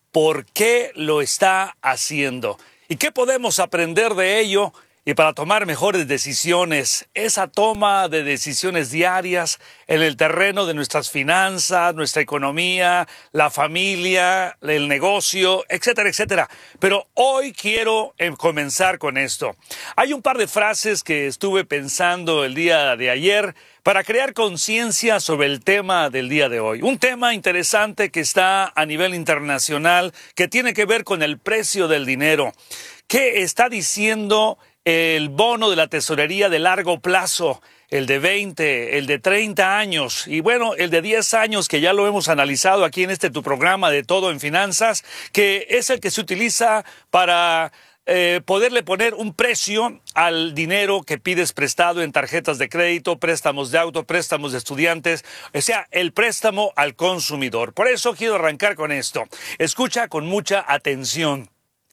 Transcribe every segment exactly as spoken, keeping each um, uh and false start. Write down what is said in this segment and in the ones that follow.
por qué lo está haciendo y qué podemos aprender de ello y para tomar mejores decisiones, esa toma de decisiones diarias en el terreno de nuestras finanzas, nuestra economía, la familia, el negocio, etcétera, etcétera. Pero hoy quiero comenzar con esto. Hay un par de frases que estuve pensando el día de ayer para crear conciencia sobre el tema del día de hoy. Un tema interesante que está a nivel internacional, que tiene que ver con el precio del dinero. ¿Qué está diciendo el bono de la tesorería de largo plazo, el de veinte, el de treinta años y bueno, el de diez años que ya lo hemos analizado aquí en este tu programa de Todo en Finanzas, que es el que se utiliza para eh, poderle poner un precio al dinero que pides prestado en tarjetas de crédito, préstamos de auto, préstamos de estudiantes, o sea, el préstamo al consumidor. Por eso quiero arrancar con esto. Escucha con mucha atención.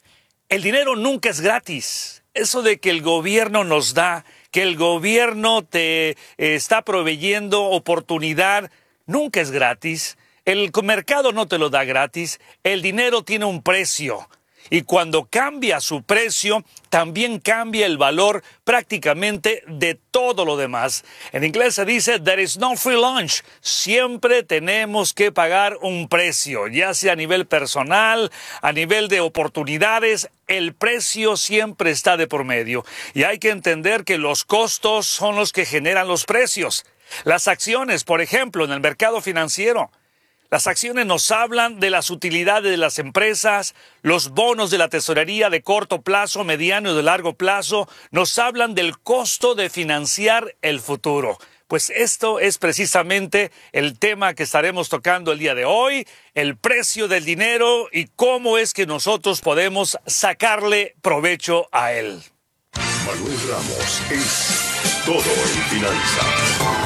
El dinero nunca es gratis. Eso de que el gobierno nos da, que el gobierno te eh, está proveyendo oportunidad, nunca es gratis. El mercado no te lo da gratis. El dinero tiene un precio. Y cuando cambia su precio, también cambia el valor prácticamente de todo lo demás. En inglés se dice, there is no free lunch. Siempre tenemos que pagar un precio, ya sea a nivel personal, a nivel de oportunidades. El precio siempre está de por medio. Y hay que entender que los costos son los que generan los precios. Las acciones, por ejemplo, en el mercado financiero. Las acciones nos hablan de las utilidades de las empresas, los bonos de la tesorería de corto plazo, mediano y de largo plazo, nos hablan del costo de financiar el futuro. Pues esto es precisamente el tema que estaremos tocando el día de hoy, el precio del dinero y cómo es que nosotros podemos sacarle provecho a él. Manuel Ramos es Todo en Finanzas.